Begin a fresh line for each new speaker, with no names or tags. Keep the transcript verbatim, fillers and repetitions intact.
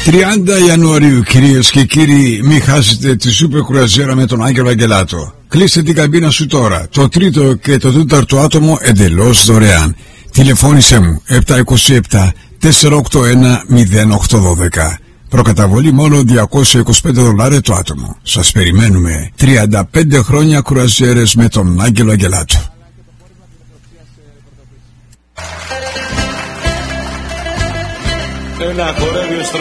τριάντα Ιανουαρίου, κυρίες και κύριοι, μην χάσετε τη σούπερ κρουαζιέρα με τον Άγγελο Αγγελάτο. Κλείστε την καμπίνα σου τώρα. Το τρίτο και το τέταρτο άτομο εντελώς δωρεάν. Τηλεφώνησέ μου επτά δύο επτά τέσσερα οκτώ ένα μηδέν οκτώ ένα δύο. Προκαταβολή μόνο διακόσια είκοσι πέντε δολάρια το άτομο. Σας περιμένουμε. τριάντα πέντε χρόνια κρουαζιέρες με τον Άγγελο Αγγελάτο.
Ένα χορεύει